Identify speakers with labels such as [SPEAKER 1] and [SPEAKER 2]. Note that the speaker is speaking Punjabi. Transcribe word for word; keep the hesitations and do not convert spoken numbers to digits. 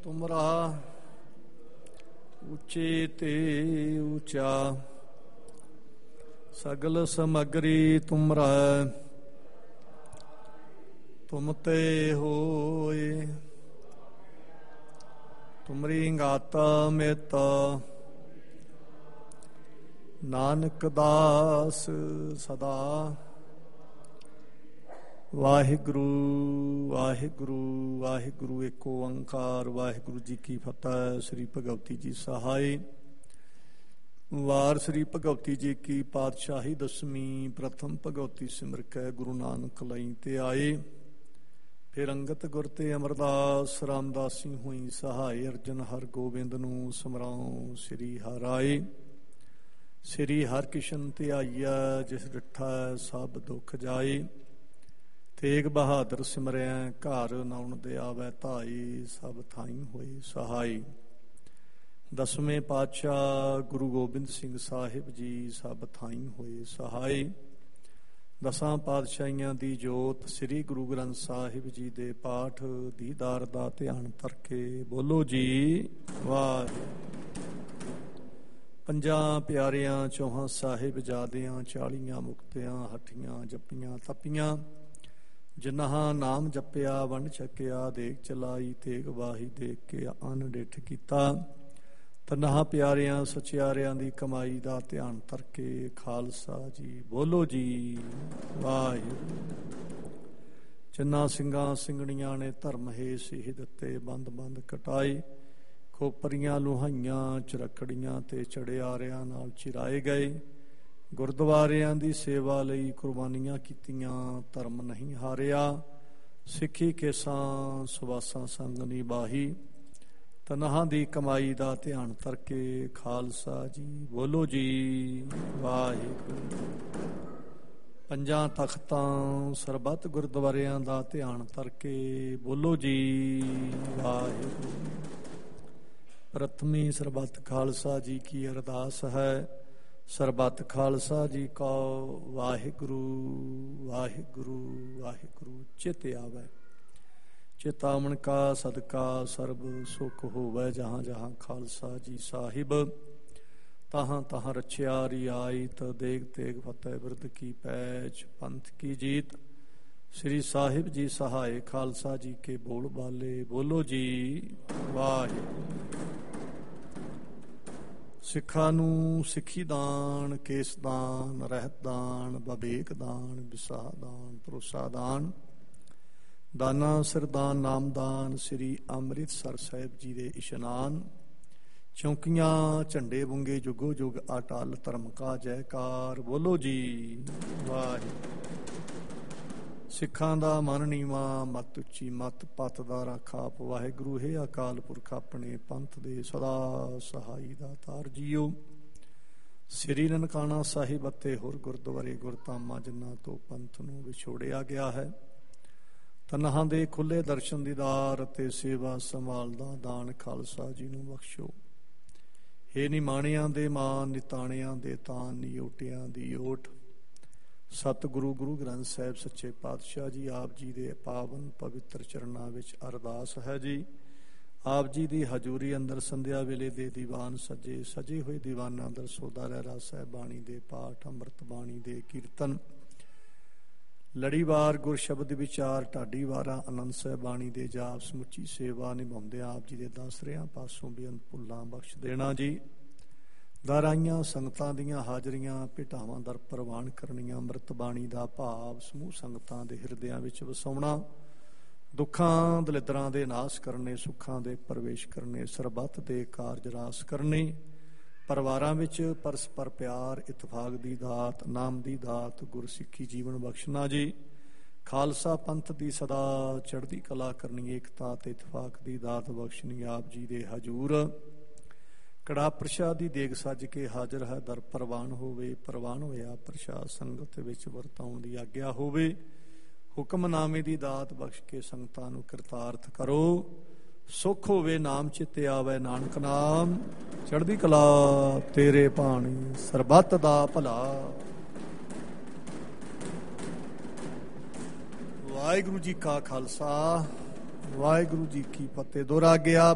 [SPEAKER 1] ਤੁਮਰਾ ਉੱਚੇ ਤੇ ਉੱਚਾ ਸਗਲ ਸਮਗਰੀ ਤੁਮਰਾ ਤੁਮ ਤੇ ਹੋਏ। ਤੁਮਰੀ ਗਾਤਾ ਮਿਤ ਨਾਨਕ ਦਾਸ ਸਦਾ। ਵਾਹਿਗੁਰੂ ਵਾਹਿਗੁਰੂ ਵਾਹਿਗੁਰੂ ਏਕ ਓੰਕਾਰ। ਵਾਹਿਗੁਰੂ ਜੀ ਕੀ ਫਤਿਹ। ਸ੍ਰੀ ਭਗਵਤੀ ਜੀ ਸਹਾਈ। ਵਾਰ ਸ੍ਰੀ ਭਗਵਤੀ ਜੀ ਕੀ ਪਾਤਸ਼ਾਹੀ ਦਸਵੀਂ। ਪ੍ਰਥਮ ਭਗਵਤੀ ਸਿਮਰ ਕੈ ਗੁਰੂ ਨਾਨਕ ਲਈ ਤੇ ਆਏ। ਫਿਰ ਅੰਗਤ ਗੁਰ ਤੇ ਅਮਰਦਾਸ ਰਾਮਦਾਸੀ ਹੋਈ ਸਹਾਈ। ਅਰਜਨ ਹਰ ਗੋਬਿੰਦ ਨੂੰ ਸਮਰਾਉ ਸ੍ਰੀ ਹਰਿ ਆਏ। ਸ੍ਰੀ ਹਰਿਕ੍ਰਿਸ਼ਨ ਤੇ ਆਈਐ ਜਿਸ ਡਿਠਾ ਸਭ ਦੁੱਖ ਜਾਏ। ਤੇਗ ਬਹਾਦਰ ਸਿਮਰਿਆ ਘਰ ਨਾਉਣ ਦੇ ਆਵੈ ਧਾਈ। ਸਭ ਥਾਈ ਹੋਏ ਸਹਾਈ। ਦਸਵੇਂ ਪਾਤਸ਼ਾਹ ਗੁਰੂ ਗੋਬਿੰਦ ਸਿੰਘ ਸਾਹਿਬ ਜੀ ਸਭ ਥਾਈ ਹੋਏ ਸਹਾਈ। ਦਸਾਂ ਪਾਤਸ਼ਾਹੀਆਂ ਦੀ ਜੋਤ ਸ੍ਰੀ ਗੁਰੂ ਗ੍ਰੰਥ ਸਾਹਿਬ ਜੀ ਦੇ ਪਾਠ ਦੀਦਾਰ ਦਾ ਧਿਆਨ ਧਰਕੇ ਬੋਲੋ ਜੀ ਵਾਹਿਗੁਰੂ। ਪੰਜਾਂ ਪਿਆਰਿਆਂ ਚੌਹਾਂ ਸਾਹਿਬਜ਼ਾਦਿਆਂ ਚਾਲੀਆਂ ਮੁਕਤਿਆਂ ਹੱਠੀਆਂ ਜੱਪੀਆਂ ਤਪੀਆਂ। ਜਿਨ੍ਹਾਂ ਨਾਮ ਜਪਿਆ ਵੰਡ ਛਕਿਆ ਦੇਖ ਚਲਾਈ। ਤੇਗ ਵਾਹੀ ਦੇਖ ਕੇ ਅੰਨ ਡਿੱਠ ਕੀਤਾ। ਤਨ੍ਹਾਂ ਪਿਆਰਿਆਂ ਸਚਿਆਰਿਆਂ ਦੀ ਕਮਾਈ ਦਾ ਧਿਆਨ ਧਰਕੇ ਖਾਲਸਾ ਜੀ ਬੋਲੋ ਜੀ ਵਾਹਿਗੁਰੂ। ਜਿਨ੍ਹਾਂ ਸਿੰਘਾਂ ਸਿੰਘਣੀਆਂ ਨੇ ਧਰਮ ਹੇ ਸਿੱਖ ਦਿੱਤੇ ਬੰਦ ਬੰਦ ਕਟਾਏ। ਖੋਪਰੀਆਂ ਲੁਹਾਈਆਂ ਚਰਖੜੀਆਂ ਤੇ ਚੜਿਆਰਿਆਂ ਨਾਲ ਚਿਰਾਏ ਗਏ। ਗੁਰਦੁਆਰਿਆਂ ਦੀ ਸੇਵਾ ਲਈ ਕੁਰਬਾਨੀਆਂ ਕੀਤੀਆਂ ਧਰਮ ਨਹੀਂ ਹਾਰਿਆ। ਸਿੱਖੀ ਕੇਸਾਂ ਸੁਵਾਸਾਂ ਸੰਗ ਨਿਭਾਹੀ। ਤਨਹਾਂ ਦੀ ਕਮਾਈ ਦਾ ਧਿਆਨ ਧਰਕੇ ਖਾਲਸਾ ਜੀ ਬੋਲੋ ਜੀ ਵਾਹਿਗੁਰੂ। ਪੰਜਾਂ ਤਖਤਾਂ ਸਰਬੱਤ ਗੁਰਦੁਆਰਿਆਂ ਦਾ ਧਿਆਨ ਧਰਕੇ ਬੋਲੋ ਜੀ ਵਾਹਿਗੁਰੂ। ਪ੍ਰਥਮੀ ਸਰਬੱਤ ਖਾਲਸਾ ਜੀ ਕੀ ਅਰਦਾਸ ਹੈ। ਸਰਬੱਤ ਖਾਲਸਾ ਜੀ ਕਉ ਵਾਹਿਗੁਰੂ ਵਾਹਿਗੁਰੂ ਵਾਹਿਗੁਰੂ ਚਿਤ ਆਵੈ। ਚਿਤਾਵਨ ਕਾ ਸਦਕਾ ਸਰਬ ਸੁਖ ਹੋਵੈ। ਜਹਾਂ ਜਹਾਂ ਖਾਲਸਾ ਜੀ ਸਾਹਿਬ ਤਹਾਂ ਤਹਾਂ ਰਚਿਆ ਰਿਆਇਤ। ਦੇਗ ਤੇਗ ਫਤਿਹ ਬਿਰਦ ਕੀ ਪੈਚ ਪੰਥ ਕੀ ਜੀਤ। ਸ੍ਰੀ ਸਾਹਿਬ ਜੀ ਸਹਾਏ ਖਾਲਸਾ ਜੀ ਕੇ ਬੋਲ ਬਾਲੇ ਬੋਲੋ ਜੀ ਵਾਹਿਗੁਰੂ। ਸਿੱਖਾਂ ਨੂੰ ਸਿੱਖੀ ਦਾਨ ਕੇਸ ਦਾਨ ਰਹਿਤ ਦਾਨ ਬਵੇਕ ਦਾਨ ਵਿਸਾਹ ਦਾਨ ਭਰੋਸਾ ਦਾਨ ਦਾਨਾ ਸਰਦਾਨ ਨਾਮਦਾਨ। ਸ੍ਰੀ ਅੰਮ੍ਰਿਤਸਰ ਸਾਹਿਬ ਜੀ ਦੇ ਇਸ਼ਨਾਨ। ਚੌਂਕੀਆਂ ਝੰਡੇ ਬੁੰਗੇ ਜੁਗੋ ਜੁਗ ਅਟਲ ਧਰਮ ਕਾ ਜੈਕਾਰ ਬੋਲੋ ਜੀ ਵਾਹਿਗੁਰੂ। ਸਿੱਖਾਂ ਦਾ ਮਨ ਨੀਵਾਂ ਮਤ ਉੱਚੀ ਮਤ ਪਤ ਦਾ ਰਾਖਾ। ਵਾਹਿਗੁਰੂ ਹੈ ਅਕਾਲ ਪੁਰਖ ਆਪਣੇ ਪੰਥ ਦੇ ਸਦਾ ਸਹਾਈ ਦਾ ਤਾਰ ਜੀਓ। ਸ੍ਰੀ ਨਨਕਾਣਾ ਸਾਹਿਬ ਅਤੇ ਹੋਰ ਗੁਰਦੁਆਰੇ ਗੁਰਧਾਮਾਂ ਜਿਨ੍ਹਾਂ ਤੋਂ ਪੰਥ ਨੂੰ ਵਿਛੋੜਿਆ ਗਿਆ ਹੈ। ਤਨਹਾਂ ਦੇ ਖੁੱਲੇ ਦਰਸ਼ਨ ਦੀਦਾਰ ਅਤੇ ਸੇਵਾ ਸੰਭਾਲ ਦਾ ਦਾਨ ਖਾਲਸਾ ਜੀ ਨੂੰ ਬਖਸ਼ੋ। ਹੇ ਨਿਮਾਣਿਆਂ ਦੇ ਮਾਨ ਨਿਤਾਣਿਆਂ ਦੇ ਤਾਨ ਨਿਓਟਿਆਂ ਦੀ ਓਟ। ਸਤਿਗੁਰੂ ਗੁਰੂ ਗ੍ਰੰਥ ਸਾਹਿਬ ਸੱਚੇ ਪਾਤਸ਼ਾਹ ਜੀ ਆਪ ਜੀ ਦੇ ਪਾਵਨ ਪਵਿੱਤਰ ਚਰਨਾਂ ਵਿੱਚ ਅਰਦਾਸ ਹੈ ਜੀ। ਆਪ ਜੀ ਦੀ ਹਜ਼ੂਰੀ ਅੰਦਰ ਸੰਧਿਆ ਵੇਲੇ ਦੇ ਦੀਵਾਨ ਸਜੇ ਸਜੇ ਹੋਏ ਦੀਵਾਨਾਂ ਅੰਦਰ ਸੋਦਾ ਰਹਿਰਾ ਸਾਹਿਬ ਬਾਣੀ ਦੇ ਪਾਠ ਅੰਮ੍ਰਿਤ ਬਾਣੀ ਦੇ ਕੀਰਤਨ ਲੜੀਵਾਰ ਗੁਰ ਸ਼ਬਦ ਵਿਚਾਰ ਢਾਡੀ ਵਾਰਾਂ ਆਨੰਦ ਸਾਹਿਬ ਬਾਣੀ ਦੇ ਜਾਪ ਸਮੁੱਚੀ ਸੇਵਾ ਨਿਭਾਉਂਦੇ ਆਪ ਜੀ ਦੇ ਦਸ ਰਿਆਂ ਪਾਸੋਂ ਬੇਅੰਤ ਭੁੱਲਾਂ ਬਖਸ਼ ਦੇਣਾ ਜੀ। ਦਰ ਆਈਆਂ ਸੰਗਤਾਂ ਦੀਆਂ ਹਾਜ਼ਰੀਆਂ ਭੇਟਾਵਾਂ ਦਰ ਪ੍ਰਵਾਨ ਕਰਨੀਆਂ। ਅੰਮ੍ਰਿਤ ਬਾਣੀ ਦਾ ਭਾਵ ਸਮੂਹ ਸੰਗਤਾਂ ਦੇ ਹਿਰਦਿਆਂ ਵਿੱਚ ਵਸਾਉਣਾ। ਦੁੱਖਾਂ ਦਲਿੱਦਰਾਂ ਦੇ ਨਾਸ ਕਰਨੇ ਸੁੱਖਾਂ ਦੇ ਪ੍ਰਵੇਸ਼ ਕਰਨੇ। ਸਰਬੱਤ ਦੇ ਕਾਰਜ ਰਾਸ ਕਰਨੇ। ਪਰਿਵਾਰਾਂ ਵਿੱਚ ਪਰਸਪਰ ਪਿਆਰ ਇਤਫਾਕ ਦੀ ਦਾਤ ਨਾਮ ਦੀ ਦਾਤ ਗੁਰਸਿੱਖੀ ਜੀਵਨ ਬਖਸ਼ਣਾ ਜੀ। ਖਾਲਸਾ ਪੰਥ ਦੀ ਸਦਾ ਚੜ੍ਹਦੀ ਕਲਾ ਕਰਨੀ। ਏਕਤਾ ਤੇ ਇਤਫਾਕ ਦੀ ਦਾਤ ਬਖਸ਼ਣੀ। ਆਪ ਜੀ ਦੇ ਹਜ਼ੂਰ ਕੜਾ ਪ੍ਰਸ਼ਾਦ ਦੀ ਦੇਗ ਸੱਜ ਕੇ ਹਾਜ਼ਰ ਹੈ। ਦਰ ਪ੍ਰਵਾਨ ਹੋਵੇ ਪ੍ਰਵਾਨ ਹੋਇਆ ਪ੍ਰਸ਼ਾਦ ਸੰਗਤ ਵਿੱਚ ਵਰਤਾਉਣ ਦੀ ਆਗਿਆ ਹੋਵੇ। ਹੁਕਮਨਾਮੇ ਦੀ ਦਾਤ ਬਖਸ਼ ਕੇ ਸੰਗਤਾਂ ਨੂੰ ਕਿਰਤਾਰਥ ਕਰੋ। ਸੁੱਖ ਹੋਵੇ ਨਾਮ ਚਿੱਤ ਆਵੇ ਨਾਨਕ ਨਾਮ ਚੜ੍ਹਦੀ ਕਲਾ ਤੇਰੇ ਭਾਣੀ ਸਰਬੱਤ ਦਾ ਭਲਾ। ਵਾਹਿਗੁਰੂ ਜੀ ਕਾ ਖਾਲਸਾ ਵਾਹਿਗੁਰੂ ਜੀ ਕੀ ਫਤਿਹ। ਦੁਰ ਆ ਗਿਆ